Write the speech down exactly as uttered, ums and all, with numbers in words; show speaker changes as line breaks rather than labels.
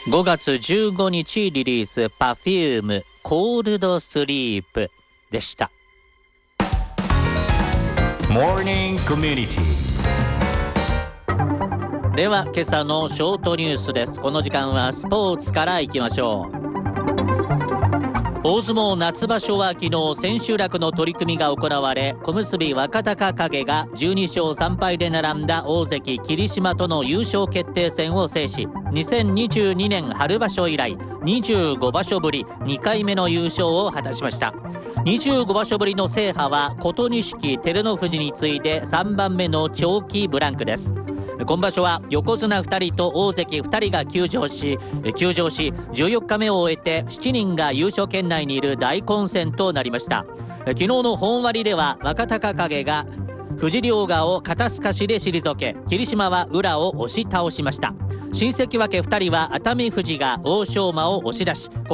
ごがつじゅうごにちリリース パフューム コールドスリープでした。
モーニングコミュニティ
では今朝のショートニュースです。この時間はスポーツからいきましょう。大相撲夏場所は昨日千秋楽の取り組みが行われ、小結若隆景がじゅうにしょうさんぱいで並んだ大関霧島との優勝決定戦を制し、にせんにじゅうにねん春場所以来にじゅうごばしょぶりにかいめの優勝を果たしました。にじゅうごばしょぶりの制覇は琴錦、照ノ富士に次いでさんばんめの長期ブランクです。今場所は横綱ふたりと大関ふたりが休場し休場しじゅうよっかめを終えてしちにんが優勝圏内にいる大混戦となりました。昨日の本割では若隆景が富士凌河を肩すかしで退け、霧島は宇良を押し倒しました。新関脇ふたりは熱海富士が欧勝馬を押し出し、